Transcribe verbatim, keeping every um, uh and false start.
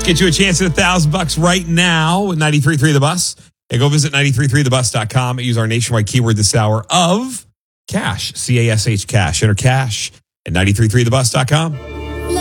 Get you a chance at a thousand bucks right now with ninety-three point three The Bus. Yeah, go visit ninety-three point three the bus dot com and use our nationwide keyword this hour of cash, C A S H cash. Enter cash at ninety-three point three the bus dot com.